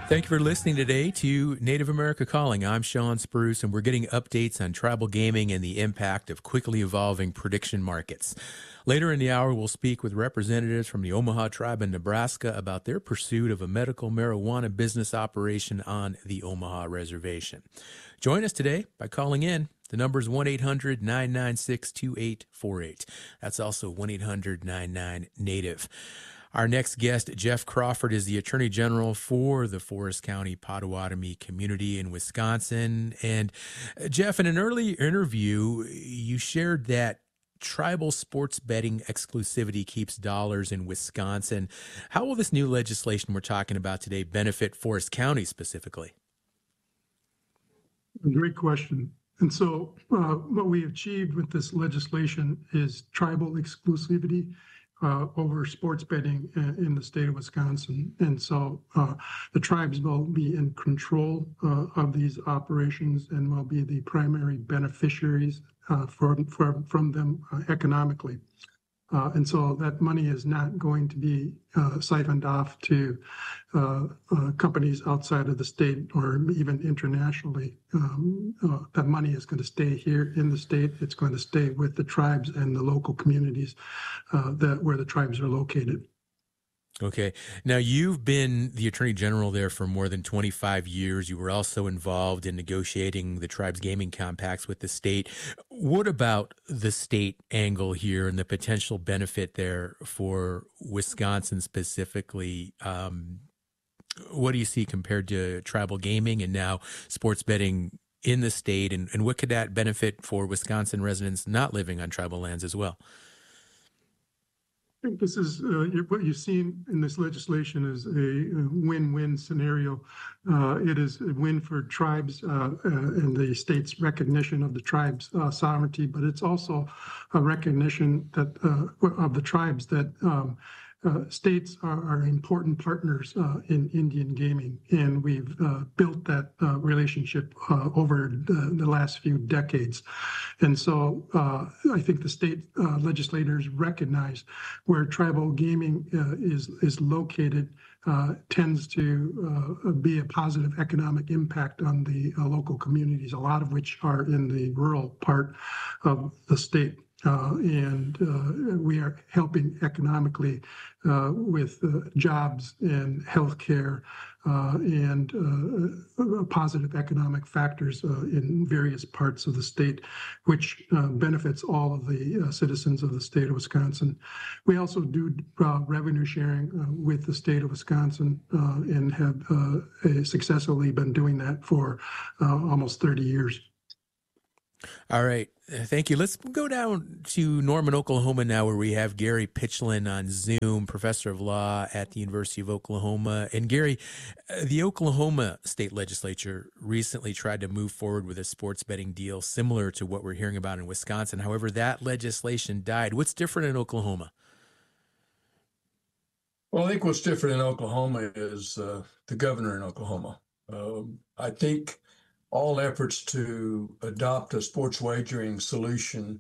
Thank you for listening today to Native America Calling. I'm Sean Spruce, and we're getting updates on tribal gaming and the impact of quickly evolving prediction markets. Later in the hour, we'll speak with representatives from the Omaha tribe in Nebraska about their pursuit of a medical marijuana business operation on the Omaha reservation. Join us today by calling in. The number is 1-800-996-2848. That's also 1-800-99-NATIVE. Our next guest, Jeff Crawford, is the Attorney General for the Forest County Potawatomi community in Wisconsin. And Jeff, in an early interview, you shared that tribal sports betting exclusivity keeps dollars in Wisconsin. How will this new legislation we're talking about today benefit Forest County specifically? Great question. And so what we achieved with this legislation is tribal exclusivity over sports betting in the state of Wisconsin. And so the tribes will be in control of these operations and will be the primary beneficiaries from them economically. And so that money is not going to be siphoned off to companies outside of the state or even internationally. That money is going to stay here in the state. It's going to stay with the tribes and the local communities where the tribes are located. Okay. Now, you've been the Attorney General there for more than 25 years. You were also involved in negotiating the tribe's gaming compacts with the state. What about the state angle here and the potential benefit there for Wisconsin specifically? What do you see compared to tribal gaming and now sports betting in the state? And what could that benefit for Wisconsin residents not living on tribal lands as well? I think this is what you've seen in this legislation is a win-win scenario. It is a win for tribes and the state's recognition of the tribes' sovereignty, but it's also a recognition that of the tribes that states are important partners in Indian gaming, and we've built that relationship over the last few decades. And so I think the state legislators recognize where tribal gaming is located tends to be a positive economic impact on the local communities, a lot of which are in the rural part of the state. And we are helping economically with jobs and healthcare and positive economic factors in various parts of the state, which benefits all of the citizens of the state of Wisconsin. We also do revenue sharing with the state of Wisconsin and have successfully been doing that for almost 30 years. All right. Thank you. Let's go down to Norman, Oklahoma now, where we have Gary Pitchlynn on Zoom, professor of law at the University of Oklahoma. And Gary, the Oklahoma state legislature recently tried to move forward with a sports betting deal similar to what we're hearing about in Wisconsin. However, that legislation died. What's different in Oklahoma? Well, I think what's different in Oklahoma is the governor in Oklahoma. I think all efforts to adopt a sports wagering solution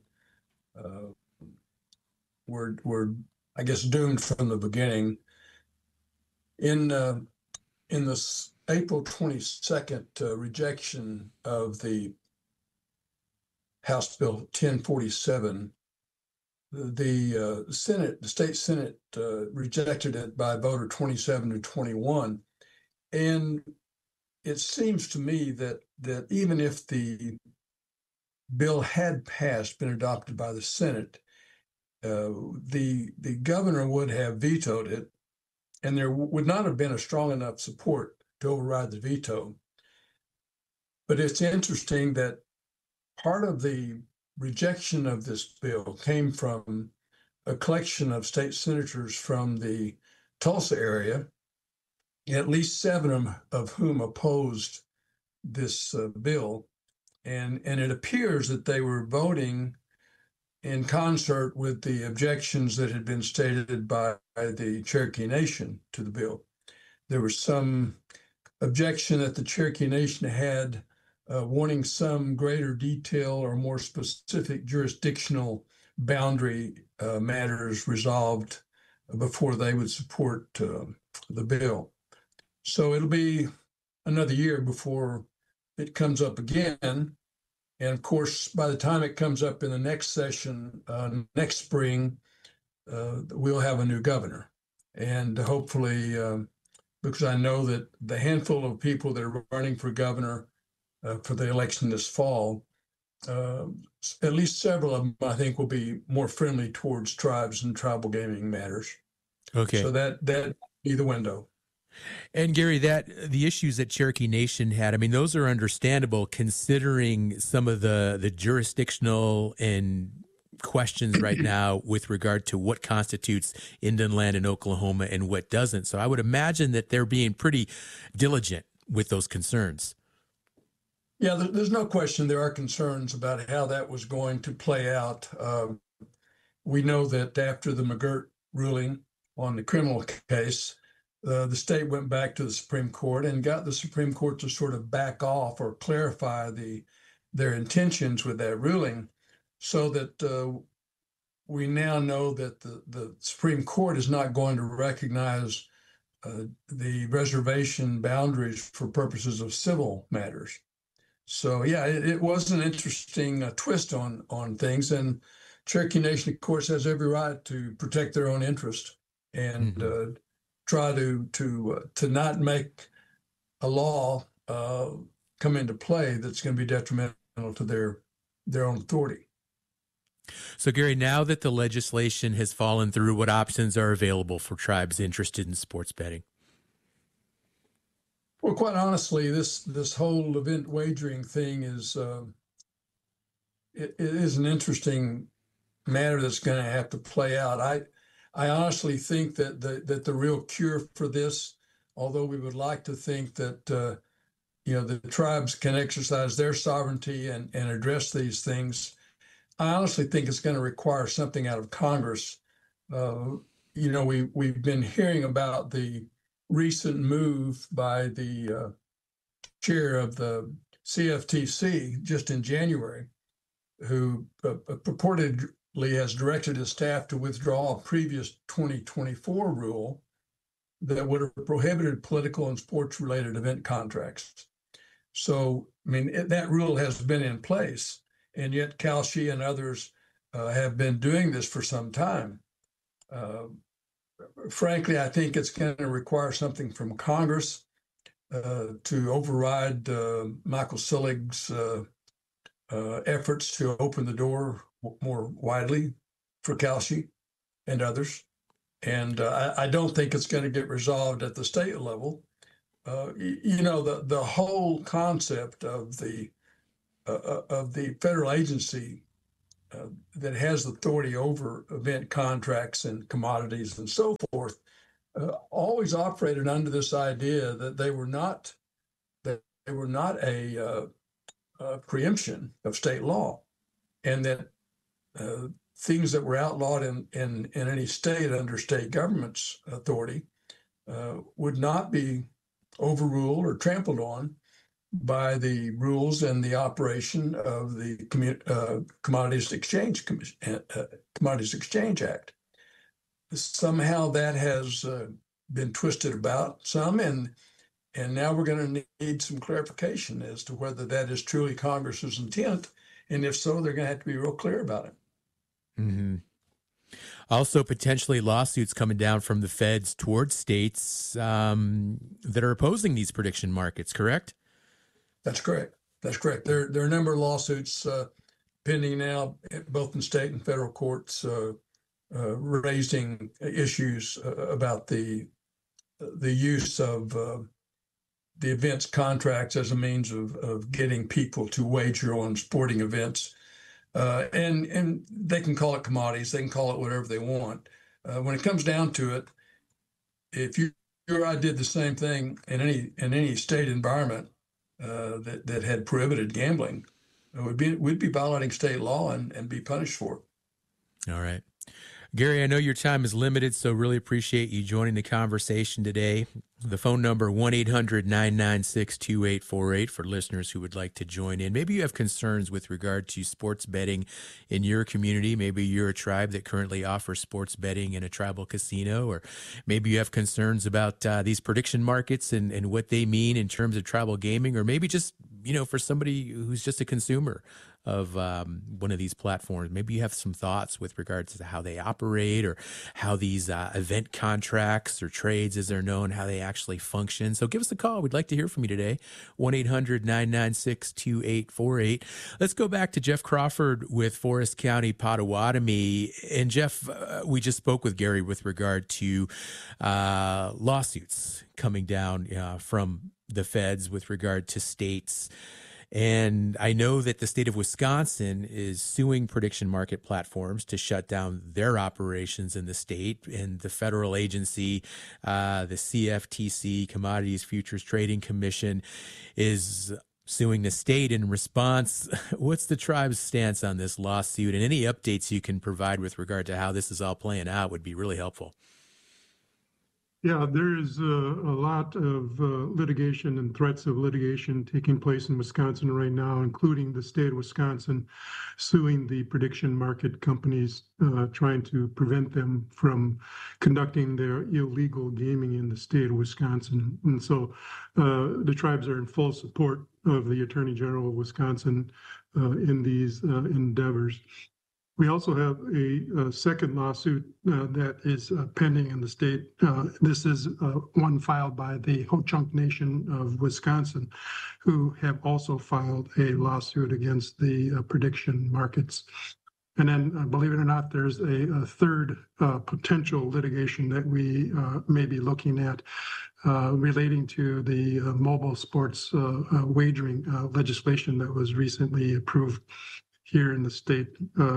were, I guess, doomed from the beginning. In this April 22nd rejection of the House Bill 1047, the state Senate rejected it by a vote of 27-21, and it seems to me that even if the bill had been adopted by the Senate, the governor would have vetoed it, and there would not have been a strong enough support to override the veto. But it's interesting that part of the rejection of this bill came from a collection of state senators from the Tulsa area, at least 7 of whom opposed this bill. And it appears that they were voting in concert with the objections that had been stated by the Cherokee Nation to the bill. There was some objection that the Cherokee Nation had wanting some greater detail or more specific jurisdictional boundary matters resolved before they would support the bill. So it'll be another year before it comes up again. And of course, by the time it comes up in the next session, next spring, we'll have a new governor. And hopefully, because I know that the handful of people that are running for governor for the election this fall, at least several of them, I think, will be more friendly towards tribes and tribal gaming matters. Okay. So that be the window. And Gary, that the issues that Cherokee Nation had, I mean, those are understandable considering some of the jurisdictional and questions right now with regard to what constitutes Indian land in Oklahoma and what doesn't. So I would imagine that they're being pretty diligent with those concerns. Yeah, there's no question there are concerns about how that was going to play out. We know that after the McGirt ruling on the criminal case, the state went back to the Supreme Court and got the Supreme Court to sort of back off or clarify their intentions with that ruling, so that we now know that the Supreme Court is not going to recognize the reservation boundaries for purposes of civil matters. So yeah, it was an interesting twist on things, and Cherokee Nation, of course, has every right to protect their own interest and try to not make a law come into play that's going to be detrimental to their own authority. So, Gary, now that the legislation has fallen through, what options are available for tribes interested in sports betting? Well, quite honestly, this whole event wagering thing is it is an interesting matter that's going to have to play out. I honestly think that the real cure for this, although we would like to think that the tribes can exercise their sovereignty and address these things, I honestly think it's going to require something out of Congress. We've been hearing about the recent move by the chair of the CFTC just in January, who purportedly has directed his staff to withdraw a previous 2024 rule that would have prohibited political and sports-related event contracts. So, I mean, that rule has been in place, and yet Kalshi and others have been doing this for some time. Frankly, I think it's going to require something from Congress to override Michael Sillig's efforts to open the door more widely for Kalshi and others. And I don't think it's going to get resolved at the state level. The whole concept of the federal agency that has authority over event contracts and commodities and so forth always operated under this idea that they were not a preemption of state law, and that things that were outlawed in any state under state government's authority would not be overruled or trampled on by the rules and the operation of the Commodities Exchange Act. Somehow that has been twisted about some, and now we're going to need some clarification as to whether that is truly Congress's intent, and if so, they're going to have to be real clear about it. Mm-hmm. Also, potentially lawsuits coming down from the feds towards states that are opposing these prediction markets, correct? That's correct. There are a number of lawsuits pending now, both in state and federal courts, raising issues about the use of the events contracts as a means of getting people to wager on sporting events. And they can call it commodities, they can call it whatever they want. When it comes down to it, if you or I did the same thing in any state environment that had prohibited gambling, we'd be violating state law and be punished for it. All right. Gary, I know your time is limited, so really appreciate you joining the conversation today. The phone number 1-800-996-2848 for listeners who would like to join in. Maybe you have concerns with regard to sports betting in your community. Maybe you're a tribe that currently offers sports betting in a tribal casino, or maybe you have concerns about these prediction markets and what they mean in terms of tribal gaming, or maybe just, for somebody who's just a consumer of one of these platforms. Maybe you have some thoughts with regards to how they operate, or how these event contracts or trades, as they're known, how they actually function. So give us a call. We'd like to hear from you today. 1-800-996-2848. Let's go back to Jeff Crawford with Forest County Potawatomi. And Jeff, we just spoke with Gary with regard to lawsuits coming down from the feds with regard to states. And I know that the state of Wisconsin is suing prediction market platforms to shut down their operations in the state. And the federal agency, the CFTC, Commodities Futures Trading Commission, is suing the state in response. What's the tribe's stance on this lawsuit? And any updates you can provide with regard to how this is all playing out would be really helpful. Yeah, there is a lot of litigation and threats of litigation taking place in Wisconsin right now, including the state of Wisconsin suing the prediction market companies, trying to prevent them from conducting their illegal gaming in the state of Wisconsin. And so the tribes are in full support of the Attorney General of Wisconsin in these endeavors. We also have a second lawsuit that is pending in the state. This is one filed by the Ho-Chunk Nation of Wisconsin, who have also filed a lawsuit against the prediction markets. And then, believe it or not, there's a third potential litigation that we may be looking at relating to the mobile sports wagering legislation that was recently approved here in the state.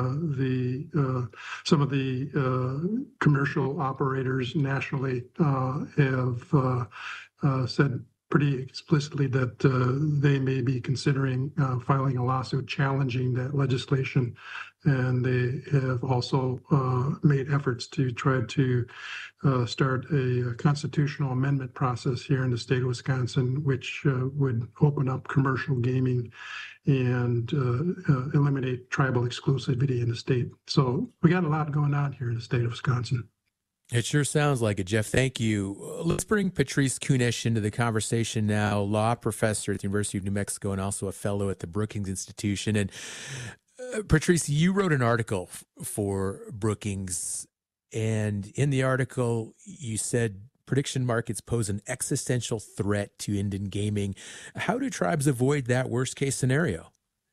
Some of the commercial operators nationally have said pretty explicitly that they may be considering filing a lawsuit challenging that legislation. And they have also made efforts to try to start a constitutional amendment process here in the state of Wisconsin, which would open up commercial gaming and eliminate tribal exclusivity in the state. So we got a lot going on here in the state of Wisconsin. It sure sounds like it, Jeff. Thank you. Let's bring Patrice Kunesh into the conversation now, law professor at the University of New Mexico and also a fellow at the Brookings Institution. And Patrice, you wrote an article for Brookings, and in the article, you said prediction markets pose an existential threat to Indian gaming. How do tribes avoid that worst case scenario?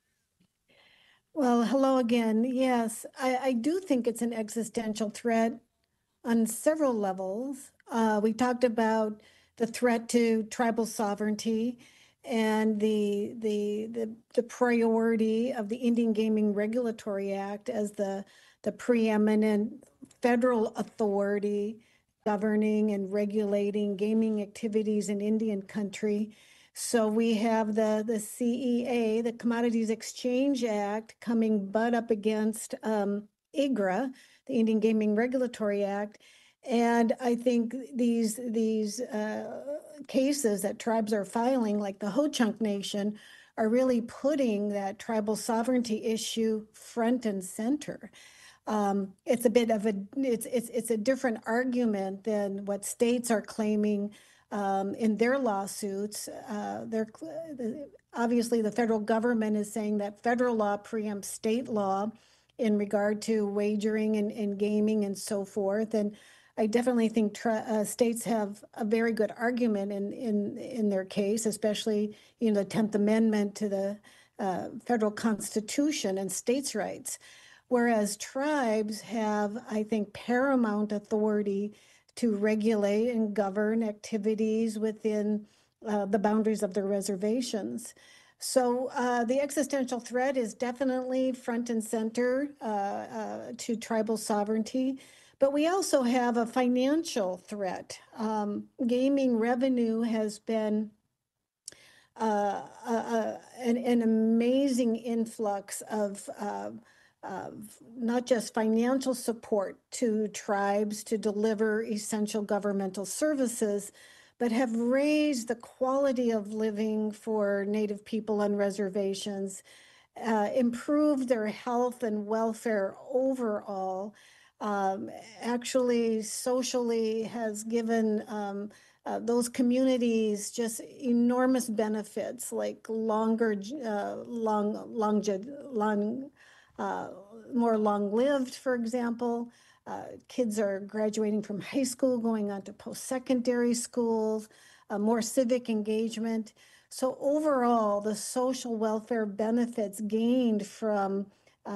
Well, hello again. Yes, I do think it's an existential threat on several levels. We talked about the threat to tribal sovereignty and the priority of the Indian Gaming Regulatory Act as the preeminent federal authority governing and regulating gaming activities in Indian country. So we have the CEA, the Commodities Exchange Act, coming butt up against IGRA, the Indian Gaming Regulatory Act. And I think these cases that tribes are filing, like the Ho-Chunk Nation, are really putting that tribal sovereignty issue front and center. It's a bit of it's a different argument than what states are claiming in their lawsuits. Obviously, the federal government is saying that federal law preempts state law in regard to wagering and gaming and so forth. And I definitely think states have a very good argument in their case, especially the 10th Amendment to the federal Constitution and states' rights. Whereas tribes have, I think, paramount authority to regulate and govern activities within the boundaries of their reservations. So the existential threat is definitely front and center to tribal sovereignty. But we also have a financial threat. Gaming revenue has been an amazing influx of not just financial support to tribes to deliver essential governmental services, but have raised the quality of living for Native people on reservations, improved their health and welfare overall, actually socially has given those communities just enormous benefits, like more long-lived, for example. Kids are graduating from high school, going on to post-secondary schools, more civic engagement. So overall, the social welfare benefits gained from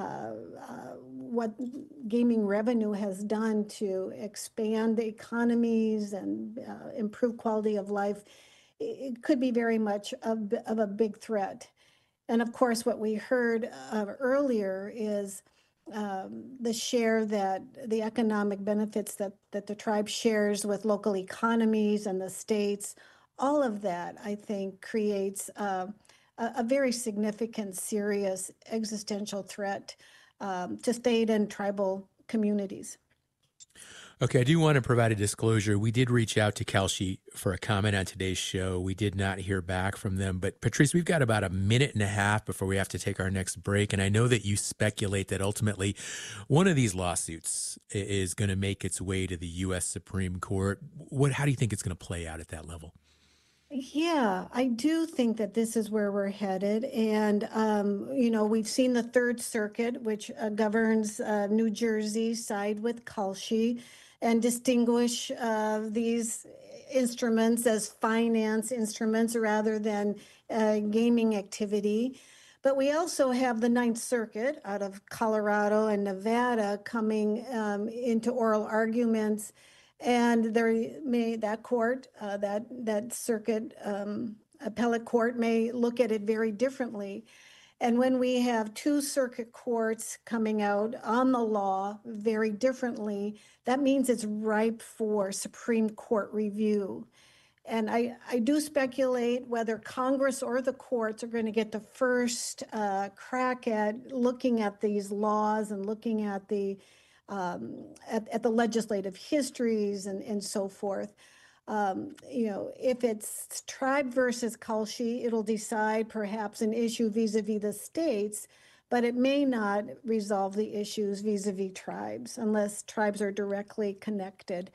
what gaming revenue has done to expand the economies and improve quality of life, it could be very much of a big threat. And of course, what we heard earlier is the share that the economic benefits that the tribe shares with local economies and the states. All of that, I think, creates a very significant, serious existential threat to state and tribal communities. Okay, I do want to provide a disclosure. We did reach out to Kalshi for a comment on today's show. We did not hear back from them. But Patrice, we've got about a minute and a half before we have to take our next break. And I know that you speculate that ultimately one of these lawsuits is going to make its way to the U.S. Supreme Court. How do you think it's going to play out at that level? Yeah, I do think that this is where we're headed. And, we've seen the Third Circuit, which governs New Jersey, side with Kalshi and distinguish these instruments as finance instruments rather than gaming activity. But we also have the Ninth Circuit out of Colorado and Nevada coming into oral arguments. And that court, that circuit appellate court may look at it very differently. And when we have two circuit courts coming out on the law very differently, that means it's ripe for Supreme Court review. And I do speculate whether Congress or the courts are going to get the first crack at looking at these laws and looking at the legislative histories and so forth. If it's tribe versus Kalshi, it'll decide perhaps an issue vis-a-vis the states, but it may not resolve the issues vis-a-vis tribes unless tribes are directly connected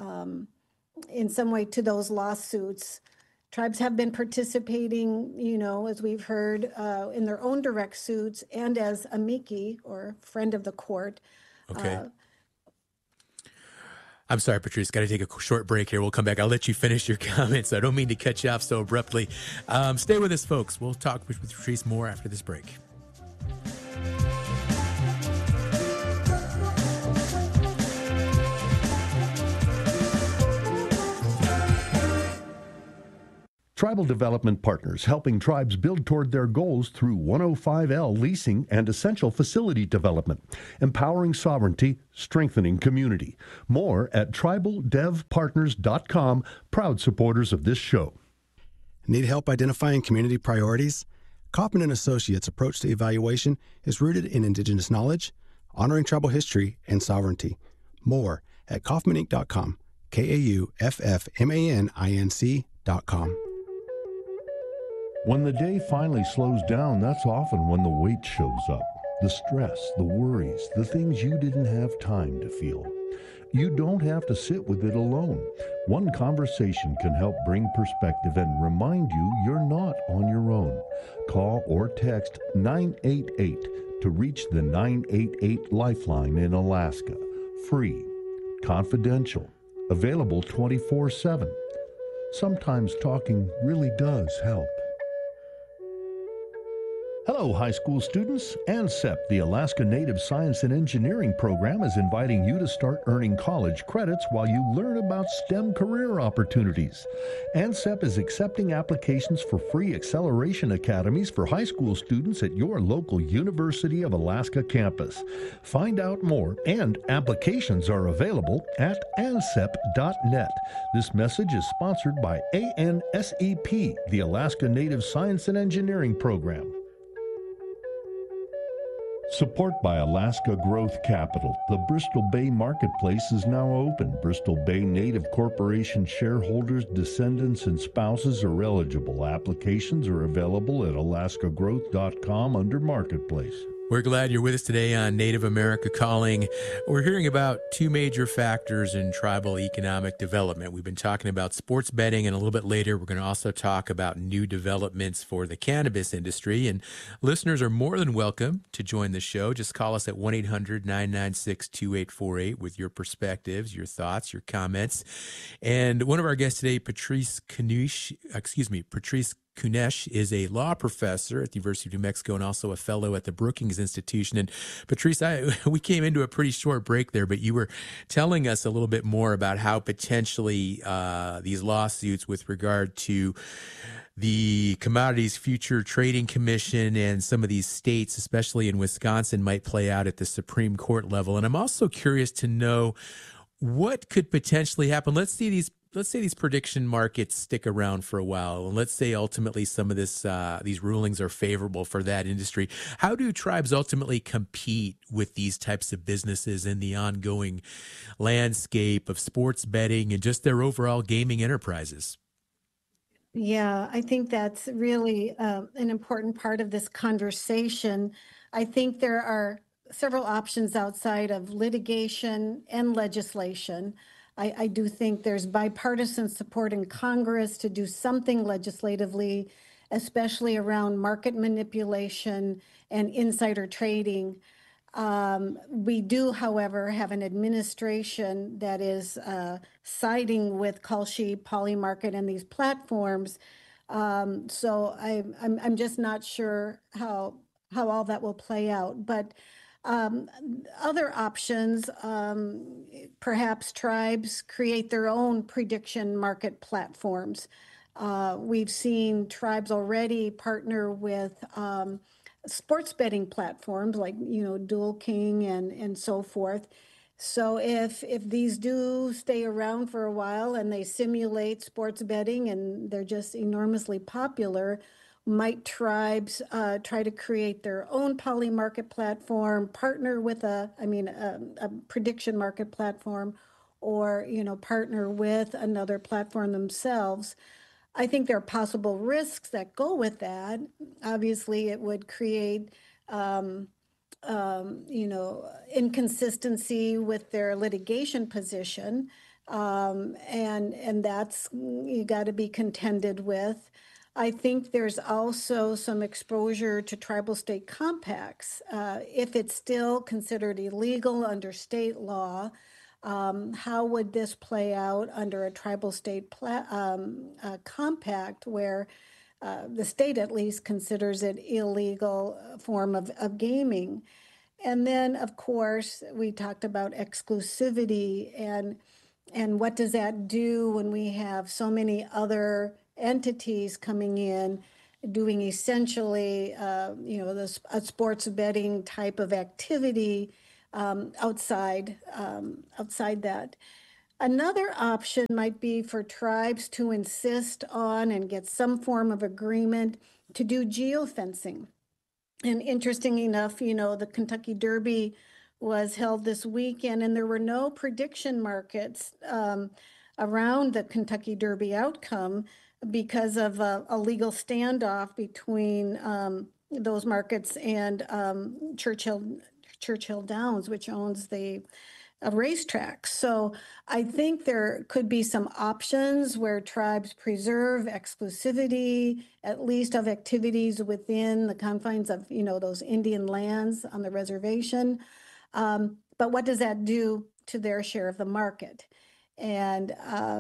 in some way to those lawsuits. Tribes have been participating, as we've heard, in their own direct suits and as amici or friend of the court. Okay. I'm sorry, Patrice, got to take a short break here. We'll come back. I'll let you finish your comments. I don't mean to cut you off so abruptly. Stay with us, folks. We'll talk with Patrice more after this break. Tribal Development Partners, helping tribes build toward their goals through 105L leasing and essential facility development, empowering sovereignty, strengthening community. More at tribaldevpartners.com, proud supporters of this show. Need help identifying community priorities? Kaufman & Associates' approach to evaluation is rooted in Indigenous knowledge, honoring tribal history, and sovereignty. More at kaufmaninc.com, KAUFFMANINC.com. When the day finally slows down, that's often when the weight shows up. The stress, the worries, the things you didn't have time to feel. You don't have to sit with it alone. One conversation can help bring perspective and remind you you're not on your own. Call or text 988 to reach the 988 Lifeline in Alaska. Free, confidential, available 24/7. Sometimes talking really does help. Hello, high school students. ANSEP, the Alaska Native Science and Engineering Program, is inviting you to start earning college credits while you learn about STEM career opportunities. ANSEP is accepting applications for free acceleration academies for high school students at your local University of Alaska campus. Find out more, and applications are available at ansep.net. This message is sponsored by ANSEP, the Alaska Native Science and Engineering Program. Support by Alaska Growth Capital. The Bristol Bay Marketplace is now open. Bristol Bay Native Corporation shareholders, descendants, and spouses are eligible. Applications are available at alaskagrowth.com under Marketplace. We're glad you're with us today on Native America Calling. We're hearing about two major factors in tribal economic development. We've been talking about sports betting, and a little bit later, we're going to also talk about new developments for the cannabis industry. And listeners are more than welcome to join the show. Just call us at 1-800-996-2848 with your perspectives, your thoughts, your comments. And one of our guests today, Patrice Kunesh, is a law professor at the University of New Mexico and also a fellow at the Brookings Institution. And Patrice, we came into a pretty short break there, but you were telling us a little bit more about how potentially these lawsuits with regard to the Commodities Future Trading Commission and some of these states, especially in Wisconsin, might play out at the Supreme Court level. And I'm also curious to know what could potentially happen. Let's say these prediction markets stick around for a while, and let's say ultimately some of these rulings are favorable for that industry. How do tribes ultimately compete with these types of businesses in the ongoing landscape of sports betting and just their overall gaming enterprises? Yeah, I think that's really an important part of this conversation. I think there are several options outside of litigation and legislation. I do think there's bipartisan support in Congress to do something legislatively, especially around market manipulation and insider trading. We do, however, have an administration that is siding with Kalshi, Polymarket, and these platforms. So I'm just not sure how all that will play out. But other options, perhaps tribes create their own prediction market platforms. We've seen tribes already partner with sports betting platforms like, Dual King and so forth. So if these do stay around for a while and they simulate sports betting and they're just enormously popular, might tribes try to create their own poly market platform, partner with a prediction market platform, or partner with another platform themselves? I think there are possible risks that go with that. Obviously, it would create inconsistency with their litigation position, and that's you got to be contended with. I think there's also some exposure to tribal state compacts. If it's still considered illegal under state law, how would this play out under a tribal state compact where the state at least considers it illegal form of gaming? And then, of course, we talked about exclusivity and what does that do when we have so many other entities coming in doing essentially, a sports betting type of activity outside that. Another option might be for tribes to insist on and get some form of agreement to do geofencing. And interesting enough, the Kentucky Derby was held this weekend, and there were no prediction markets around the Kentucky Derby outcome because of a legal standoff between those markets and Churchill Downs, which owns the racetrack. So I think there could be some options where tribes preserve exclusivity, at least of activities within the confines of, those Indian lands on the reservation. But what does that do to their share of the market? And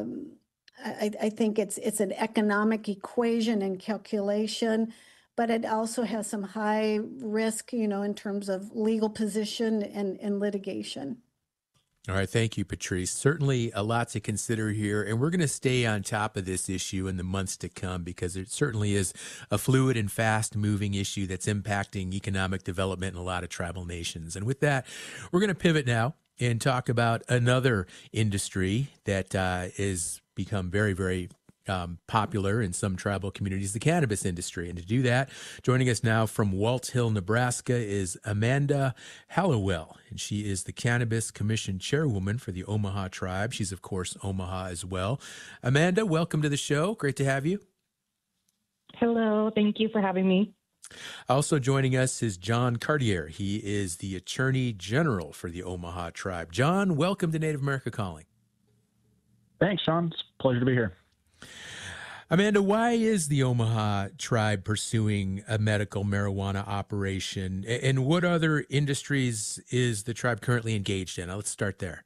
I think it's an economic equation and calculation, but it also has some high risk, in terms of legal position and litigation. All right. Thank you, Patrice. Certainly a lot to consider here. And we're going to stay on top of this issue in the months to come because it certainly is a fluid and fast moving issue that's impacting economic development in a lot of tribal nations. And with that, we're going to pivot now and talk about another industry that is become very, very popular in some tribal communities, the cannabis industry. And to do that, joining us now from Waltz Hill, Nebraska is Amanda Hallowell, and she is the Cannabis Commission Chairwoman for the Omaha Tribe. She's, of course, Omaha as well. Amanda, welcome to the show. Great to have you. Hello. Thank you for having me. Also joining us is John Cartier. He is the Attorney General for the Omaha Tribe. John, welcome to Native America Calling. Thanks, Sean. It's a pleasure to be here. Amanda, why is the Omaha Tribe pursuing a medical marijuana operation? And what other industries is the tribe currently engaged in? Now, let's start there.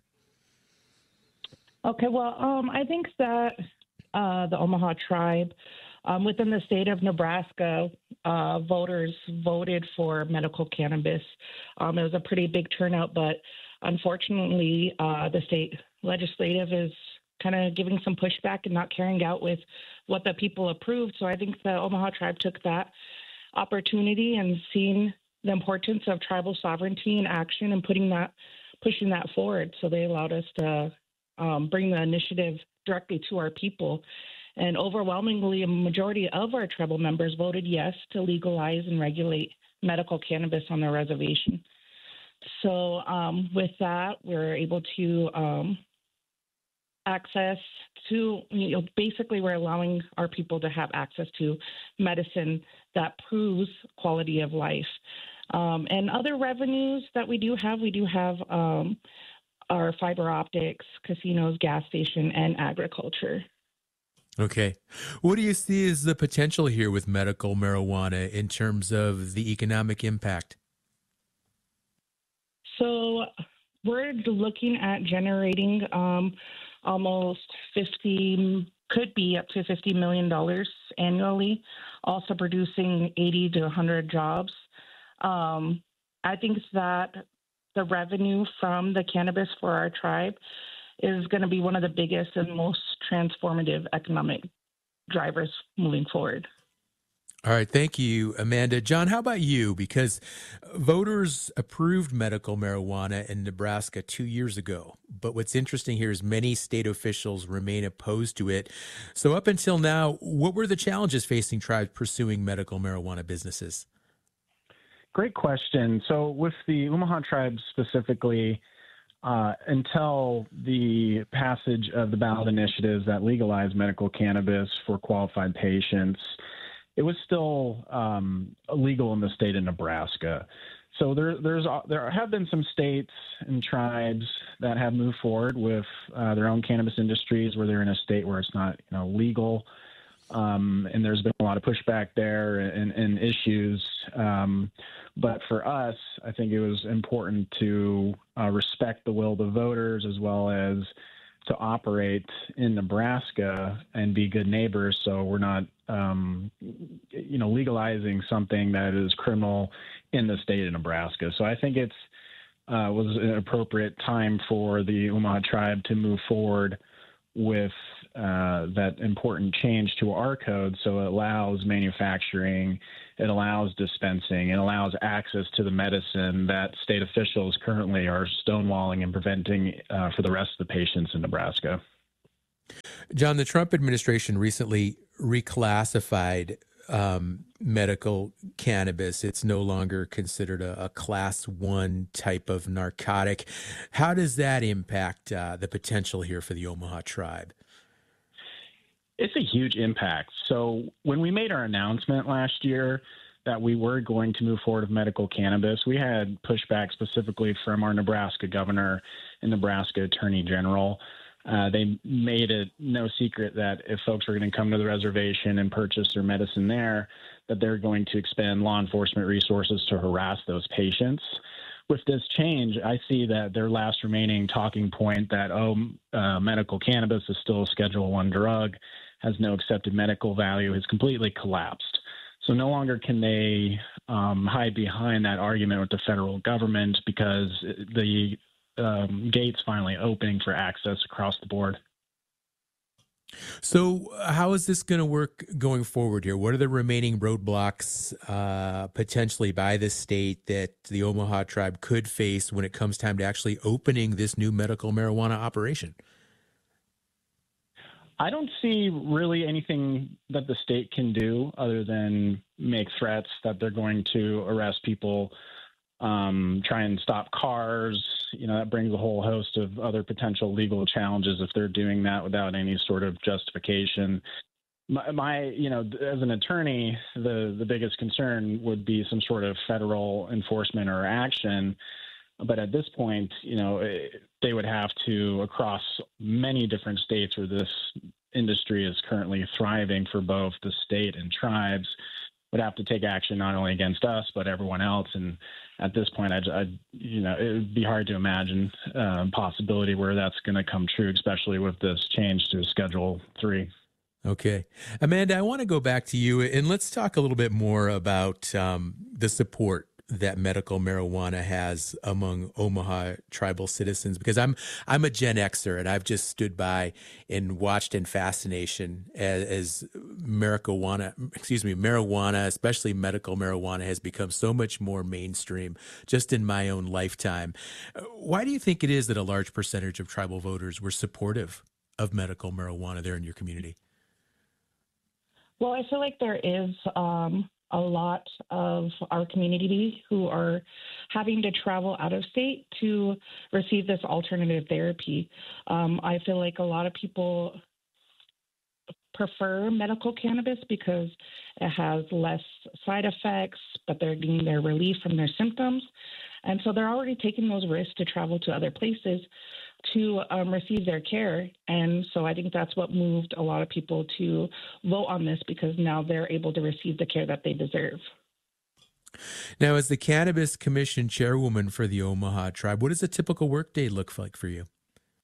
Okay, well, I think that the Omaha Tribe within the state of Nebraska, voters voted for medical cannabis. It was a pretty big turnout, but unfortunately, the state legislative is kind of giving some pushback and not carrying out with what the people approved. So I think the Omaha Tribe took that opportunity and seeing the importance of tribal sovereignty in action and pushing that forward. So they allowed us to bring the initiative directly to our people. And overwhelmingly, a majority of our tribal members voted yes to legalize and regulate medical cannabis on their reservation. So with that, we're able to access to, basically we're allowing our people to have access to medicine that proves quality of life. And other revenues that we do have our fiber optics, casinos, gas station, and agriculture. Okay. What do you see as the potential here with medical marijuana in terms of the economic impact? So we're looking at generating almost could be up to $50 million annually, also producing 80 to 100 jobs. I think that the revenue from the cannabis for our tribe is going to be one of the biggest and most transformative economic drivers moving forward. All right. Thank you, Amanda. John, how about you? Because voters approved medical marijuana in Nebraska 2 years ago. But what's interesting here is many state officials remain opposed to it. So up until now, what were the challenges facing tribes pursuing medical marijuana businesses? Great question. So with the Omaha Tribe specifically, until the passage of the ballot initiatives that legalize medical cannabis for qualified patients, it was still illegal in the state of Nebraska. So there have been some states and tribes that have moved forward with their own cannabis industries where they're in a state where it's not legal. And there's been a lot of pushback there and issues. But for us, I think it was important to respect the will of the voters as well as to operate in Nebraska and be good neighbors. So we're not, legalizing something that is criminal in the state of Nebraska. So I think it's was an appropriate time for the Omaha Tribe to move forward with that important change to our code. So it allows manufacturing, it allows dispensing, it allows access to the medicine that state officials currently are stonewalling and preventing for the rest of the patients in Nebraska. John, the Trump administration recently reclassified medical cannabis. It's no longer considered a class 1 type of narcotic. How does that impact the potential here for the Omaha Tribe? It's a huge impact. So when we made our announcement last year that we were going to move forward with medical cannabis, we had pushback specifically from our Nebraska governor and Nebraska attorney general. They made it no secret that if folks are going to come to the reservation and purchase their medicine there, that they're going to expend law enforcement resources to harass those patients. With this change, I see that their last remaining talking point that, medical cannabis is still a Schedule I drug, has no accepted medical value, has completely collapsed. So no longer can they hide behind that argument with the federal government because the gates finally opening for access across the board. So how is this going to work going forward here? What are the remaining roadblocks potentially by the state that the Omaha Tribe could face when it comes time to actually opening this new medical marijuana operation? I don't see really anything that the state can do other than make threats that they're going to arrest people, try and stop cars. That brings a whole host of other potential legal challenges if they're doing that without any sort of justification. As an attorney, the biggest concern would be some sort of federal enforcement or action. But at this point, they would have to, across many different states where this industry is currently thriving for both the state and tribes, would have to take action not only against us but everyone else. And at this point, it would be hard to imagine a possibility where that's going to come true, especially with this change to Schedule 3. Okay. Amanda, I want to go back to you and let's talk a little bit more about the support that medical marijuana has among Omaha tribal citizens, because I'm a Gen Xer and I've just stood by and watched in fascination as marijuana, especially medical marijuana, has become so much more mainstream just in my own lifetime. Why do you think it is that a large percentage of tribal voters were supportive of medical marijuana there in your community? Well, I feel like there is a lot of our community who are having to travel out of state to receive this alternative therapy. I feel like a lot of people prefer medical cannabis because it has less side effects, but they're getting their relief from their symptoms. And so they're already taking those risks to travel to other places to receive their care. And so I think that's what moved a lot of people to vote on this, because now they're able to receive the care that they deserve. Now, as the Cannabis Commission chairwoman for the Omaha Tribe, what does a typical workday look like for you?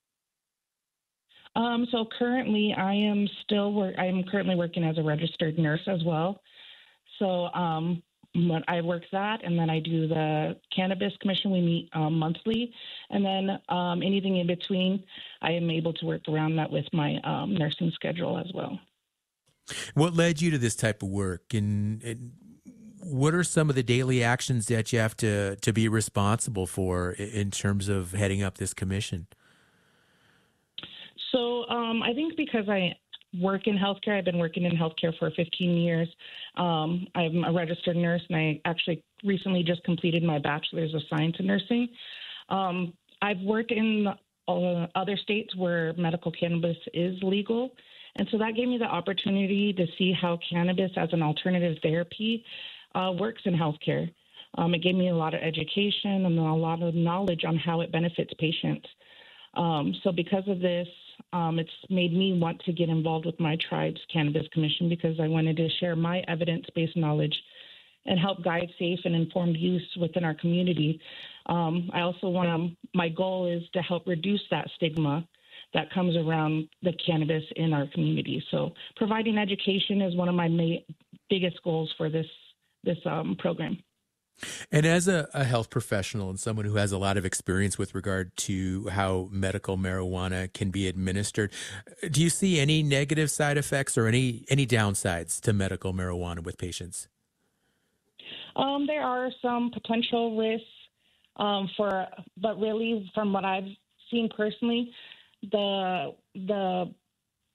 So currently I am currently working as a registered nurse as well. So I work that, and then I do the Cannabis Commission. We meet monthly, and then anything in between, I am able to work around that with my nursing schedule as well. What led you to this type of work, and what are some of the daily actions that you have to be responsible for in terms of heading up this commission? So I think because I work in healthcare, I've been working in healthcare for 15 years. I'm a registered nurse, and I actually recently just completed my bachelor's of science in nursing. I've worked in other states where medical cannabis is legal, and so that gave me the opportunity to see how cannabis as an alternative therapy works in healthcare. It gave me a lot of education and a lot of knowledge on how it benefits patients. So because of this, it's made me want to get involved with my tribe's Cannabis Commission, because I wanted to share my evidence-based knowledge and help guide safe and informed use within our community. I also my goal is to help reduce that stigma that comes around the cannabis in our community. So providing education is one of my biggest goals for this program. And as a health professional and someone who has a lot of experience with regard to how medical marijuana can be administered, do you see any negative side effects or any downsides to medical marijuana with patients? There are some potential risks but really from what I've seen personally, the